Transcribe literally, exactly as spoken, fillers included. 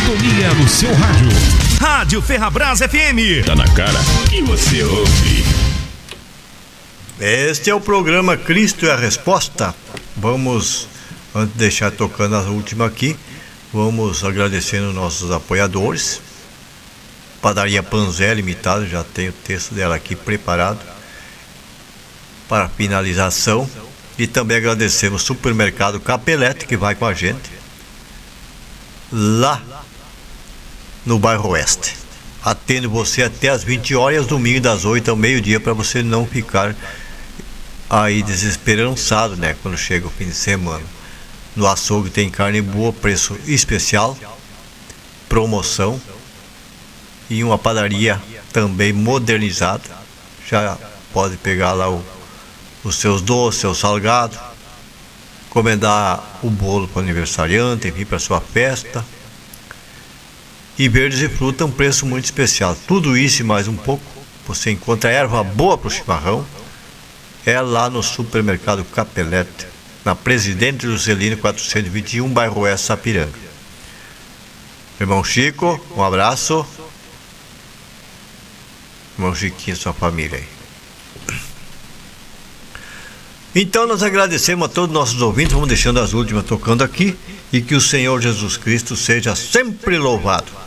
sintonia no seu rádio. Rádio Ferrabras F M. Tá na cara que você ouve. Este é o programa Cristo é a Resposta. Vamos, antes de deixar tocando a última aqui, vamos agradecendo nossos apoiadores. Padaria Panzé Limitada, já tem o texto dela aqui preparado para finalização. E também agradecemos o Supermercado Capelete, que vai com a gente lá no bairro Oeste. Atendo você até as vinte horas, domingo das oito ao meio-dia, para você não ficar aí desesperançado, né, quando chega o fim de semana. No açougue tem carne boa, preço especial, promoção, e uma padaria também modernizada. Já pode pegar lá o os seus doces, seu salgado, encomendar o bolo para o aniversariante, vir para sua festa. E verdes e fruta, um preço muito especial. Tudo isso e mais um pouco, você encontra erva boa para o chimarrão, é lá no Supermercado Capelete, na Presidente Juscelino quatrocentos e vinte e um, bairro Oeste, Sapiranga. Irmão Chico, um abraço. Irmão Chiquinho e sua família aí. Então nós agradecemos a todos os nossos ouvintes, vamos deixando as últimas tocando aqui, e que o Senhor Jesus Cristo seja sempre louvado.